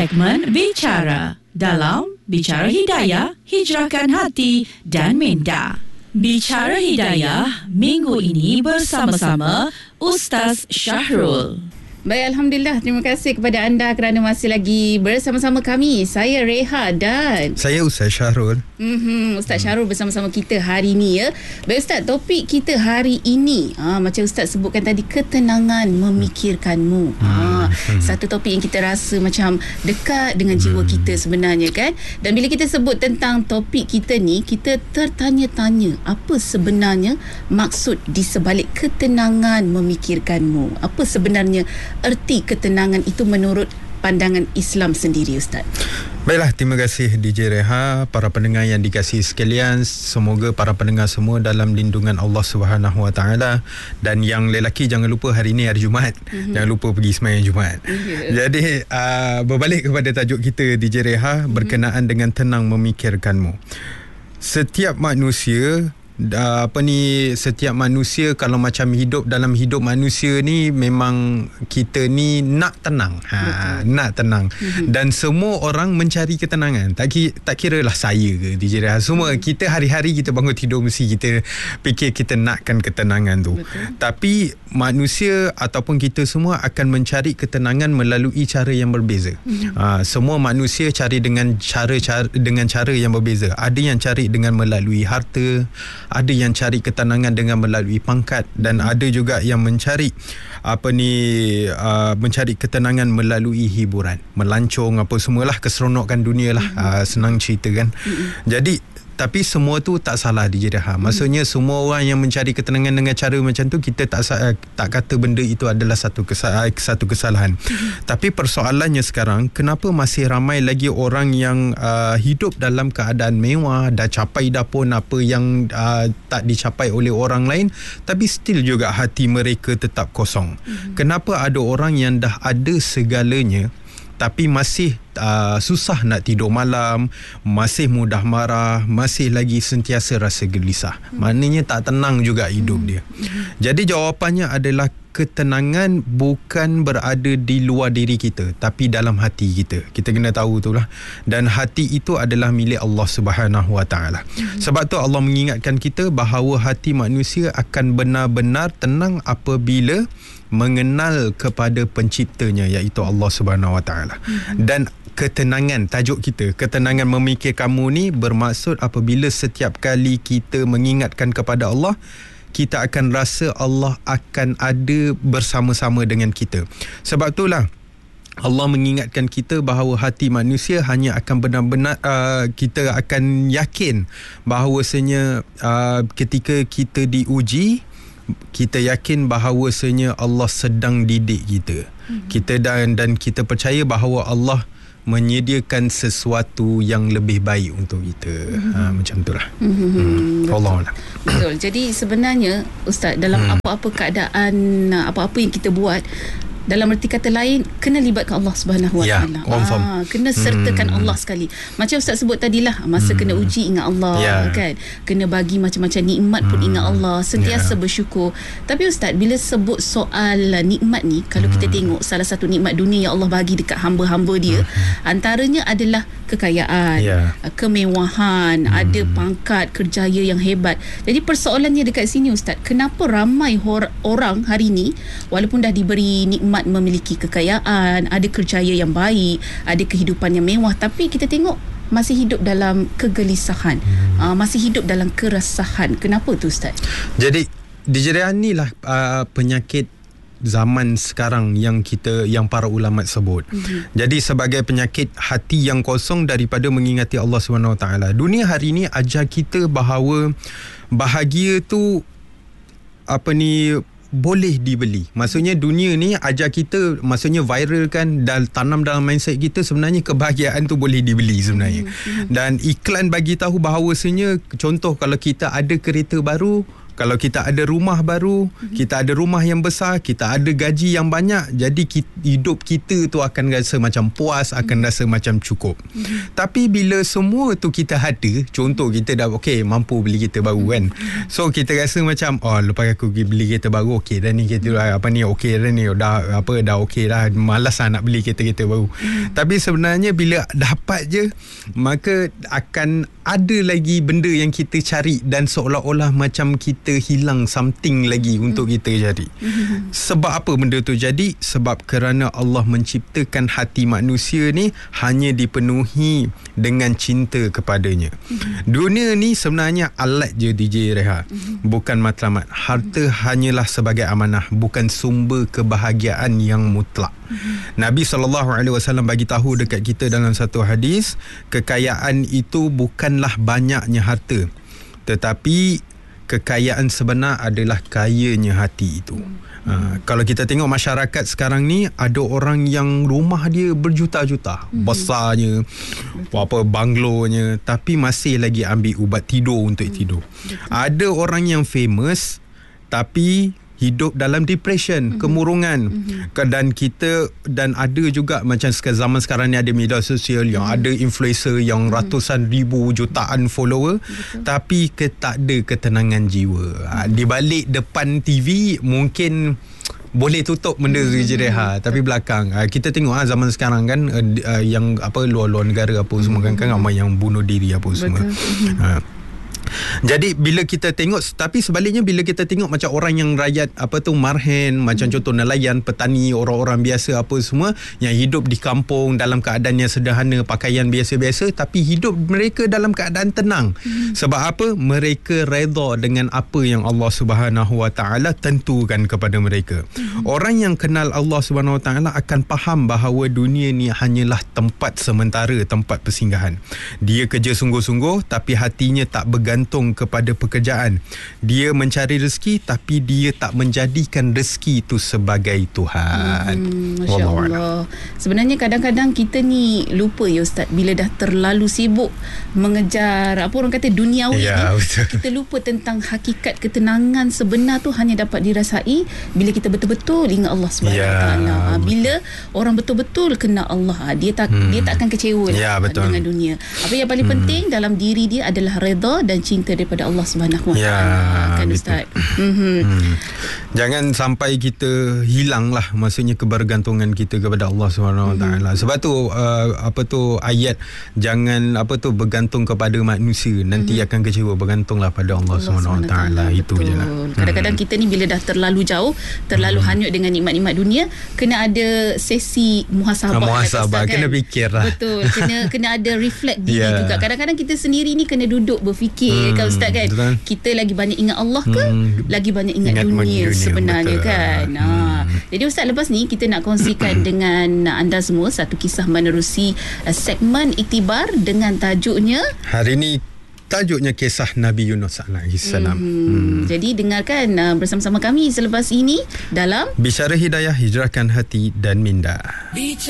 Segmen Bicara dalam Bicara Hidayah, Hijrahkan Hati dan Minda. Bicara Hidayah minggu ini bersama-sama Ustaz Syahrul. Baik, Alhamdulillah. Terima kasih kepada anda kerana masih lagi bersama-sama kami. Saya Reha dan saya Ustaz Syahrul. Ustaz Syahrul bersama-sama kita hari ini ya. Baik Ustaz, topik kita hari ini macam Ustaz sebutkan tadi, ketenangan memikirkanmu. Satu topik yang kita rasa macam dekat dengan jiwa kita sebenarnya kan. Dan bila kita sebut tentang topik kita ni, kita tertanya-tanya apa sebenarnya maksud di sebalik ketenangan memikirkanmu. Apa sebenarnya erti ketenangan itu menurut pandangan Islam sendiri, Ustaz? Baiklah, terima kasih DJ Reha, para pendengar yang dikasihi sekalian. Semoga para pendengar semua dalam lindungan Allah Subhanahu Wa Taala. Dan yang lelaki jangan lupa hari ini hari Jumaat. Jangan lupa pergi sembahyang Jumaat. Jadi berbalik kepada tajuk kita DJ Reha, berkenaan dengan tenang memikirkanmu. Setiap manusia setiap manusia kalau macam hidup dalam hidup manusia ni, memang kita ni nak tenang. Nak tenang. Dan semua orang mencari ketenangan. Tak kira lah saya ke DJ Reha, semua kita hari-hari kita bangun tidur mesti kita fikir kita nakkan ketenangan tu. Tapi manusia ataupun kita semua akan mencari ketenangan melalui cara yang berbeza. Semua manusia cari dengan cara yang berbeza. Ada yang cari dengan melalui harta, ada yang cari ketenangan dengan melalui pangkat, dan ada juga yang mencari mencari ketenangan melalui hiburan, melancong apa semualah, keseronokan dunia lah. Senang cerita kan. Jadi tapi semua tu tak salah DJ Reha. Maksudnya semua orang yang mencari ketenangan dengan cara macam tu, kita tak kata benda itu adalah satu kesalahan. Tapi persoalannya sekarang, kenapa masih ramai lagi orang yang hidup dalam keadaan mewah, dah capai dah pun apa yang tak dicapai oleh orang lain, tapi still juga hati mereka tetap kosong. Kenapa ada orang yang dah ada segalanya tapi masih susah nak tidur malam, masih mudah marah, masih lagi sentiasa rasa gelisah? Maknanya tak tenang juga hidup dia. Jadi jawapannya adalah ketenangan bukan berada di luar diri kita, tapi dalam hati kita. Kita kena tahu itulah. Dan hati itu adalah milik Allah Subhanahu Wa Taala. Sebab tu Allah mengingatkan kita bahawa hati manusia akan benar-benar tenang apabila mengenal kepada penciptanya, iaitu Allah Subhanahu Wa Taala. Dan ketenangan, tajuk kita, ketenangan memikirkanmu ni bermaksud apabila setiap kali kita mengingatkan kepada Allah, kita akan rasa Allah akan ada bersama-sama dengan kita. Sebab itulah Allah mengingatkan kita bahawa hati manusia hanya akan benar-benar kita akan yakin bahawasanya ketika kita diuji, kita yakin bahawasanya Allah sedang didik kita. Kita dan kita percaya bahawa Allah menyediakan sesuatu yang lebih baik untuk kita. Macam itulah. Allah. Betul. Jadi sebenarnya Ustaz, dalam apa-apa keadaan, apa-apa yang kita buat, dalam erti kata lain, kena libatkan Allah Subhanahu Wa Taala. Kena sertakan Allah sekali. Macam Ustaz sebut tadilah, masa kena uji ingat Allah, kan. Kena bagi macam-macam nikmat pun ingat Allah, sentiasa bersyukur. Tapi Ustaz, bila sebut soal nikmat ni, kalau kita tengok salah satu nikmat dunia yang Allah bagi dekat hamba-hamba dia, antaranya adalah kekayaan, kemewahan, ada pangkat, kerjaya yang hebat. Jadi persoalannya dekat sini Ustaz, kenapa ramai orang hari ni walaupun dah diberi nikmat memiliki kekayaan, ada kerjaya yang baik, ada kehidupan yang mewah, tapi kita tengok masih hidup dalam kegelisahan, masih hidup dalam keresahan. Kenapa tu Ustaz? Jadi dijadikan ni lah penyakit zaman sekarang yang para ulama sebut. Jadi sebagai penyakit hati yang kosong daripada mengingati Allah Subhanahu Wa Taala. Dunia hari ni ajar kita bahawa bahagia tu boleh dibeli. Maksudnya dunia ni ajar kita, maksudnya viral kan, dan tanam dalam mindset kita sebenarnya kebahagiaan tu boleh dibeli sebenarnya. Dan iklan bagi tahu bahawasanya, contoh kalau kita ada kereta baru, Kalau kita ada rumah baru, kita ada rumah yang besar, kita ada gaji yang banyak, jadi hidup kita tu akan rasa macam puas, akan rasa macam cukup. Tapi bila semua tu kita ada, contoh kita dah mampu beli kereta baru kan. So kita rasa macam lepas aku beli kereta baru, okey dah ni kereta okey dah ni, dah okey dah, malas lah nak beli kereta baru. Tapi sebenarnya bila dapat je, maka akan ada lagi benda yang kita cari dan seolah-olah macam kita hilang something lagi untuk kita cari. Sebab apa benda tu jadi? Sebab kerana Allah menciptakan hati manusia ni hanya dipenuhi dengan cinta kepadanya. Dunia ni sebenarnya alat je DJ Reha, bukan matlamat. Harta hanyalah sebagai amanah, bukan sumber kebahagiaan yang mutlak. Nabi SAW bagi tahu dekat kita dalam satu hadis, kekayaan itu bukanlah banyaknya harta, tetapi kekayaan sebenar adalah kayanya hati itu. Kalau kita tengok masyarakat sekarang ni, ada orang yang rumah dia berjuta-juta, besarnya, banglonya, tapi masih lagi ambil ubat tidur untuk tidur. Ada orang yang famous tapi hidup dalam depression, kemurungan. Dan ada juga macam zaman sekarang ni ada media sosial yang ada influencer yang ratusan ribu, jutaan follower, tapi tak ada ketenangan jiwa. Di balik depan TV mungkin boleh tutup benda tu je Reha, tapi belakang kita tengok zaman sekarang kan, yang luar-luar negara apa semua kan ramai yang bunuh diri apa semua. Jadi bila kita tengok, tapi sebaliknya bila kita tengok macam orang yang rakyat marhen, macam contoh nelayan, petani, orang-orang biasa apa semua yang hidup di kampung dalam keadaan yang sederhana, pakaian biasa-biasa, tapi hidup mereka dalam keadaan tenang. Sebab apa? Mereka redha dengan apa yang Allah Subhanahu Wa Taala tentukan kepada mereka. Orang yang kenal Allah Subhanahu Wa Taala akan faham bahawa dunia ni hanyalah tempat sementara, tempat persinggahan. Dia kerja sungguh-sungguh tapi hatinya tak bergantung kepada pekerjaan. Dia mencari rezeki tapi dia tak menjadikan rezeki itu sebagai Tuhan. Masya Allah. Sebenarnya kadang-kadang kita ni lupa ya Ustaz, bila dah terlalu sibuk mengejar orang kata duniawi ni, kita lupa tentang hakikat ketenangan sebenar tu hanya dapat dirasai bila kita betul-betul ingat Allah Subhanahu Wa Taala. Bila orang betul-betul kenal Allah, dia tak akan kecewa dengan dunia. Apa yang paling penting dalam diri dia adalah redha dan cinta daripada Allah Subhanahu Wa Taala, kan Ustaz. Jangan sampai kita hilang lah, maksudnya kebergantungan kita kepada Allah Subhanahu Wa Taala. Sebab tu ayat jangan bergantung kepada manusia, nanti akan kecewa. Bergantunglah pada Allah Subhanahu Wa Taala. Itu je lah. Kadang-kadang kita ni bila dah terlalu jauh, terlalu hanyut dengan nikmat-nikmat dunia, kena ada sesi muhasabah, kena fikir lah. Betul. Kena ada reflect diri juga. Kadang-kadang kita sendiri ni kena duduk berfikir, kan Ustaz kan, kita lagi banyak ingat Allah ke lagi banyak ingat dunia sebenarnya, betul. Kan jadi Ustaz, lepas ni kita nak kongsikan dengan anda semua satu kisah menerusi segmen Iktibar dengan tajuknya, hari ni tajuknya kisah Nabi Yunus alaihissalam. Jadi dengarkan bersama-sama kami selepas ini dalam Bicara Hidayah, Hijrahkan Hati dan Minda.